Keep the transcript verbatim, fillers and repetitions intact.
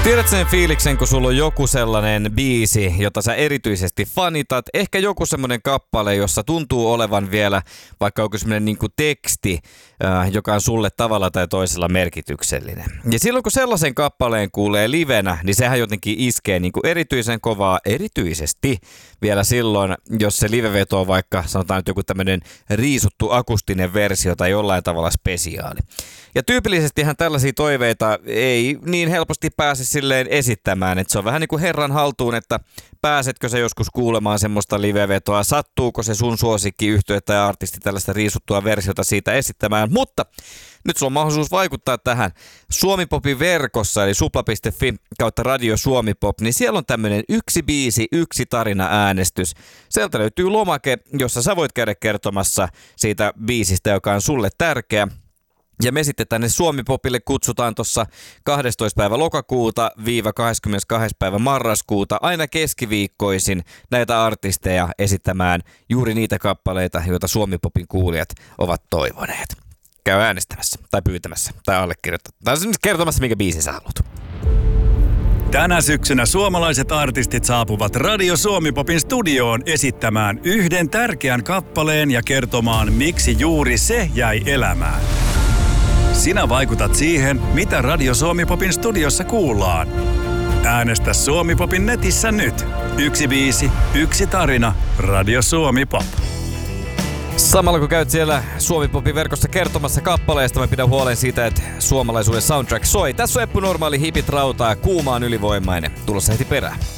Tiedät sen fiiliksen, kun sulla on joku sellainen biisi, jota sä erityisesti fanitat, ehkä joku semmoinen kappale, jossa tuntuu olevan vielä vaikka joku semmoinen niin kuin teksti, äh, joka on sulle tavalla tai toisella merkityksellinen. Ja silloin kun sellaisen kappaleen kuulee livenä, niin sehän jotenkin iskee niin kuin erityisen kovaa, erityisesti vielä silloin, jos se liveveto on vaikka sanotaan nyt joku tämmöinen riisuttu akustinen versio tai jollain tavalla spesiaali. Ja tyypillisestihän tällaisia toiveita ei niin helposti pääse silleen esittämään, että se on vähän niin kuin herran haltuun, että pääsetkö sä joskus kuulemaan semmoista livevetoa, sattuuko se sun suosikkiyhtye tai artisti tällaista riisuttua versiota siitä esittämään, mutta nyt sulla on mahdollisuus vaikuttaa tähän Suomipopin verkossa, eli supla piste fi kautta Radio Suomipop, niin siellä on tämmöinen yksi biisi, yksi tarina äänestys. Sieltä löytyy lomake, jossa sä voit käydä kertomassa siitä biisistä, joka on sulle tärkeä. Ja me sitten tänne Suomipopille kutsutaan tuossa kahdestoista päivä lokakuuta viiva kahdeskymmenestoinen päivä marraskuuta aina keskiviikkoisin näitä artisteja esittämään juuri niitä kappaleita, joita Suomipopin kuulijat ovat toivoneet. Käy äänestämässä tai pyytämässä tai allekirjoittamassa tai kertomassa, minkä biisin sä haluat. Tänä syksynä suomalaiset artistit saapuvat Radio Suomipopin studioon esittämään yhden tärkeän kappaleen ja kertomaan, miksi juuri se jäi elämään. Sinä vaikutat siihen, mitä Radio Suomipopin studiossa kuullaan. Äänestä Suomipopin netissä nyt. Yksi biisi, yksi tarina. Radio Suomipop. Samalla kun käyt siellä Suomipopin verkossa kertomassa kappaleesta, mä pidän huolen siitä, että suomalaisuuden soundtrack soi. Tässä on Eppu Normaali, hipit rautaa, kuumaan ylivoimainen. Tulossa heti perään.